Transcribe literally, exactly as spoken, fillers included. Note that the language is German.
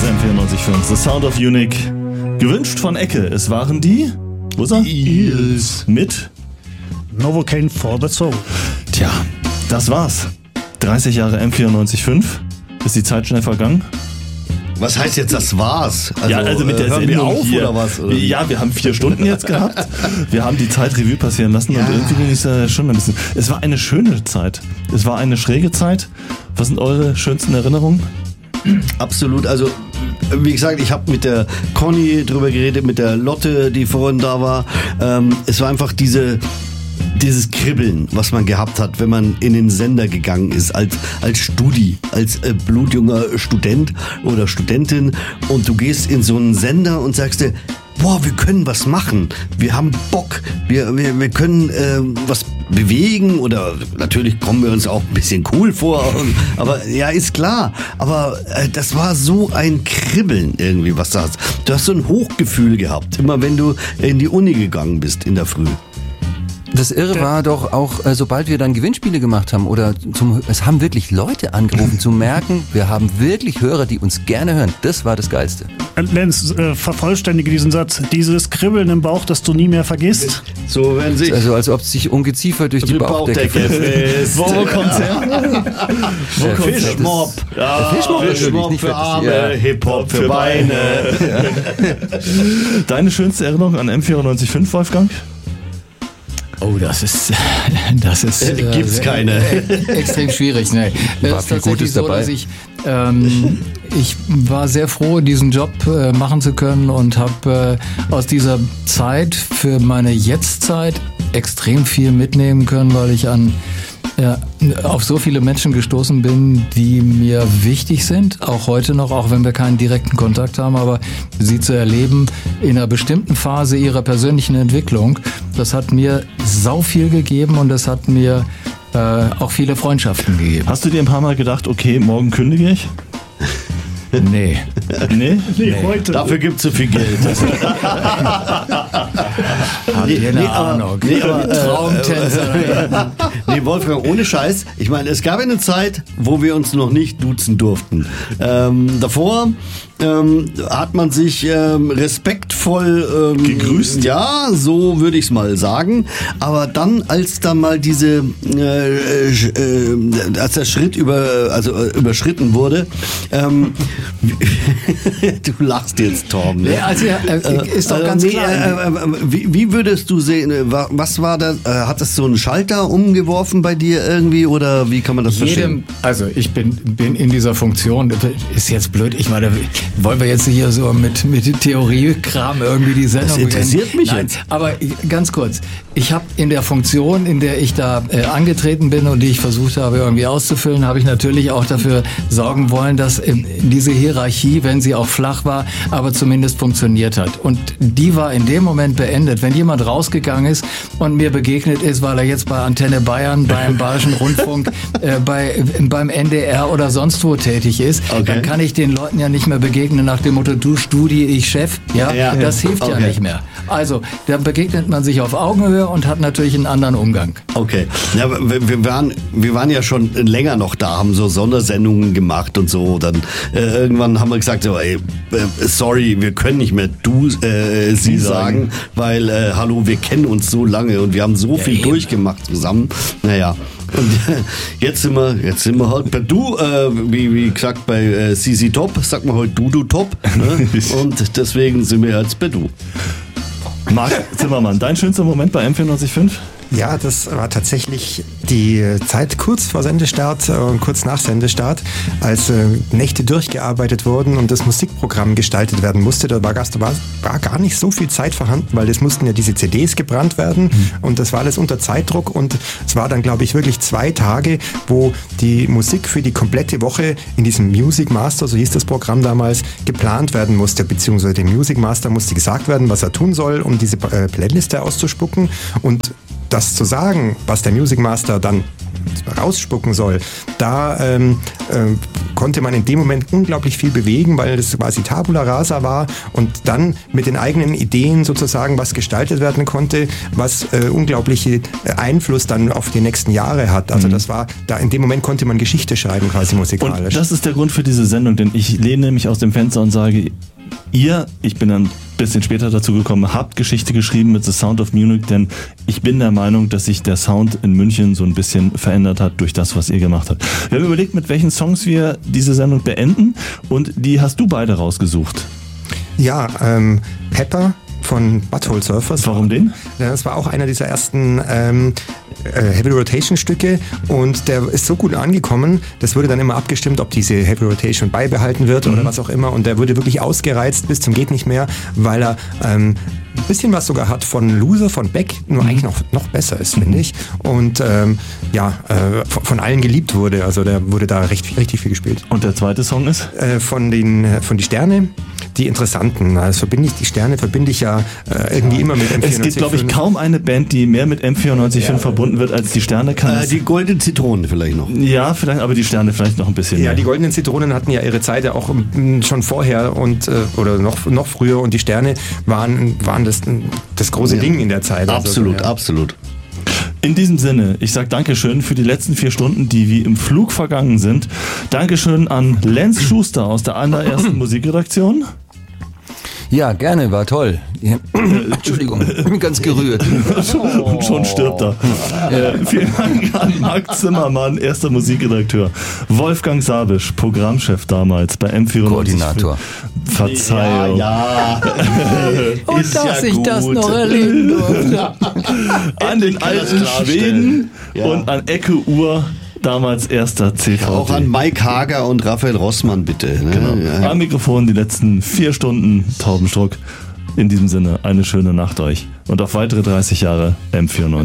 M vierundneunzig Komma fünf. The Sound of Unique. Gewünscht von Ecke. Es waren die... Wo ist er? Eels. Mit? Novocaine for the Soul. Tja, das war's. dreißig Jahre M vierundneunzig Komma fünf. Ist die Zeit schnell vergangen? Was heißt jetzt, das war's? Also, ja, also mit der äh, hören Sendung wir auf hier, oder was? Oder? Ja, wir haben vier Stunden jetzt gehabt. Wir haben die Zeit Revue passieren lassen ja. und irgendwie ist es schon ein bisschen... Es war eine schöne Zeit. Es war eine schräge Zeit. Was sind eure schönsten Erinnerungen? Absolut, also wie gesagt, ich habe mit der Conny drüber geredet, mit der Lotte, die vorhin da war. Ähm, es war einfach diese... dieses Kribbeln, was man gehabt hat, wenn man in den Sender gegangen ist, als, als Studi, als äh, blutjunger Student oder Studentin und du gehst in so einen Sender und sagst dir, boah, wir können was machen, wir haben Bock, wir, wir, wir können äh, was bewegen oder natürlich kommen wir uns auch ein bisschen cool vor, und, aber ja, ist klar, aber äh, das war so ein Kribbeln irgendwie, was da hast. Du hast so ein Hochgefühl gehabt, immer wenn du in die Uni gegangen bist in der Früh. Das Irre war doch auch, äh, sobald wir dann Gewinnspiele gemacht haben oder zum, es haben wirklich Leute angerufen, zu merken, wir haben wirklich Hörer, die uns gerne hören. Das war das Geilste. Lenz, äh, vervollständige diesen Satz. Dieses Kribbeln im Bauch, das du nie mehr vergisst. So werden sich... Also als ob es sich ungeziefer durch die Bauchdecke frisst. Wo kommt's her? Wo kommt's her? Fischmob. Ja, Fischmob, Fischmob nicht für fettes, Arme, ja. Hip-Hop für Beine. Deine schönste Erinnerung an M vierundneunzig Komma fünf, Wolfgang? Oh, das ist, das ist Äh, gibt's keine. Äh, extrem schwierig. Nee. Es War ist viel tatsächlich Gutes so, dabei. dass ich, ähm, ich war sehr froh, diesen Job äh, machen zu können und habe äh, aus dieser Zeit für meine Jetztzeit extrem viel mitnehmen können, weil ich an ja, auf so viele Menschen gestoßen bin, die mir wichtig sind, auch heute noch, auch wenn wir keinen direkten Kontakt haben, aber sie zu erleben in einer bestimmten Phase ihrer persönlichen Entwicklung, das hat mir sau viel gegeben und das hat mir äh, auch viele Freundschaften gegeben. Hast du dir ein paar Mal gedacht, okay, morgen kündige ich? Nee. Nee? Nee, heute. Dafür gibt's so viel Geld. Habt ihr eine Ahnung? Nee, aber, äh, Traumtänzer. Nee, Wolfgang, ohne Scheiß. Ich meine, es gab eine Zeit, wo wir uns noch nicht duzen durften. Ähm, davor ähm, hat man sich ähm, respektvoll ähm, gegrüßt. Ja, so würde ich es mal sagen. Aber dann, als da mal diese, äh, äh, als der Schritt über, also äh, überschritten wurde, ähm, du lachst jetzt, Torben. Ne? Nee, also äh, ist doch Äh, ganz nee, klar. Äh, äh, wie, wie würdest du sehen, äh, wa- was war da, äh, hat das so einen Schalter umgeworfen bei dir irgendwie oder wie kann man das verstehen? Jedem, also ich bin, bin in dieser Funktion, ist jetzt blöd, ich meine, wollen wir jetzt hier so mit, mit Theoriekram irgendwie die Sendung Das interessiert beginnen? mich Nein, jetzt. Aber ganz kurz, ich habe in der Funktion, in der ich da äh, angetreten bin und die ich versucht habe irgendwie auszufüllen, habe ich natürlich auch dafür sorgen wollen, dass äh, diese Hierarchie, wenn sie auch flach war, aber zumindest funktioniert hat. Und die war in dem Moment beendet, wenn jemand rausgegangen ist und mir begegnet ist, weil er jetzt bei Antenne Bayern, beim Bayerischen Rundfunk, äh, bei, beim N D R oder sonst wo tätig ist, Okay. dann kann ich den Leuten ja nicht mehr begegnen nach dem Motto, du Studi, ich Chef. Ja, Ja, das ja. hilft ja Okay. nicht mehr. Also, da begegnet man sich auf Augenhöhe und hat natürlich einen anderen Umgang. Okay, ja, aber wir, wir, waren, wir waren ja schon länger noch da, haben so Sondersendungen gemacht und so. Dann äh, irgendwann haben wir gesagt, so, ey, äh, sorry, wir können nicht mehr du, äh, sie sagen, weil, äh, hallo, wir kennen uns so lange und wir haben so viel eben. durchgemacht zusammen. Naja, und äh, jetzt sind wir, jetzt sind wir halt bei du, äh, wie, wie gesagt, bei äh, Sisi Top, sagt man heute du, du Top. Ne? Und deswegen sind wir jetzt bei du. Marc Zimmermann, dein schönster Moment bei M vierundneunzig Komma fünf? Ja, das war tatsächlich die Zeit kurz vor Sendestart und kurz nach Sendestart, als äh, Nächte durchgearbeitet wurden und das Musikprogramm gestaltet werden musste. Da war, da war, war gar nicht so viel Zeit vorhanden, weil es mussten ja diese C Ds gebrannt werden mhm. und das war alles unter Zeitdruck und es war dann, glaube ich, wirklich zwei Tage, wo die Musik für die komplette Woche in diesem Music Master, so hieß das Programm damals, geplant werden musste, beziehungsweise dem Music Master musste gesagt werden, was er tun soll, um diese äh, Playliste auszuspucken und das zu sagen, was der Music Master dann rausspucken soll, da ähm, äh, konnte man in dem Moment unglaublich viel bewegen, weil das quasi Tabula Rasa war und dann mit den eigenen Ideen sozusagen was gestaltet werden konnte, was äh, unglaubliche Einfluss dann auf die nächsten Jahre hat. Also mhm. das war, da in dem Moment konnte man Geschichte schreiben quasi musikalisch. Und das ist der Grund für diese Sendung, denn ich lehne mich aus dem Fenster und sage, ihr, ich bin dann ein bisschen später dazu gekommen, habt Geschichte geschrieben mit The Sound of Munich, denn ich bin der Meinung, dass sich der Sound in München so ein bisschen verändert hat durch das, was ihr gemacht habt. Wir haben überlegt, mit welchen Songs wir diese Sendung beenden und die hast du beide rausgesucht. Ja, ähm, Pepper von Butthole Surfers. Warum den? Das war auch einer dieser ersten ähm, Heavy Rotation Stücke und der ist so gut angekommen, das wurde dann immer abgestimmt, ob diese Heavy Rotation beibehalten wird mhm. oder was auch immer und der wurde wirklich ausgereizt bis zum geht nicht mehr, weil er ähm, ein bisschen was sogar hat von Loser, von Beck, nur mhm. eigentlich noch, noch besser ist, finde ich. Und ähm, ja, äh, von, von allen geliebt wurde, also der wurde da recht, richtig viel gespielt. Und der zweite Song ist? Äh, von den von die Sterne, die Interessanten. Das verbinde ich, die Sterne verbinde ich ja äh, irgendwie immer mit M vierundneunzig Komma fünf. Es gibt, glaube ich, kaum eine Band, die mehr mit M vierundneunzig Komma fünf ja. verbunden wird als die Sterne. Kann äh, die Goldenen Zitronen vielleicht noch. Ja, vielleicht, aber die Sterne vielleicht noch ein bisschen Ja, mehr. Die Goldenen Zitronen hatten ja ihre Zeit ja auch m, schon vorher und äh, oder noch, noch früher und die Sterne waren, waren das, das große ja. Ding in der Zeit. Absolut, also, ja. absolut. In diesem Sinne, ich sage Dankeschön für die letzten vier Stunden, die wie im Flug vergangen sind. Dankeschön an Lenz Schuster aus der allerersten Musikredaktion. Ja, gerne, war toll. Ja. Entschuldigung, ich bin ganz gerührt. Und schon stirbt er. Äh, vielen Dank an Marc Zimmermann, erster Musikredakteur. Wolfgang Sabisch, Programmchef damals bei M vierundneunzig. Koordinator. Verzeihung. Ja, ja. Und Ist dass ja ich gut. das noch erleben durfte. An den alten Schweden Ja. und an Ecke Uhr. Damals erster C V D. Auch an Mike Hager und Raphael Rossmann, bitte. Ne? Genau. Ja. Am Mikrofon die letzten vier Stunden Taubenstruck. In diesem Sinne, eine schöne Nacht euch. Und auf weitere dreißig Jahre M vierundneunzig.